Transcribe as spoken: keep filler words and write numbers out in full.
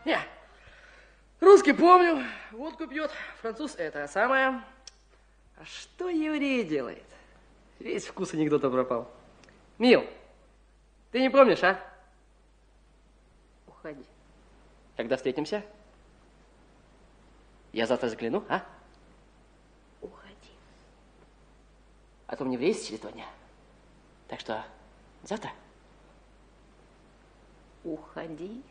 Не, русский помню, водку пьет, француз это самое. А что еврей делает? Весь вкус анекдота пропал. Мил, ты не помнишь, а? Уходи. Когда встретимся? Я завтра загляну, а? Уходи. А то мне в рейс через два дня. Так что завтра? Уходи.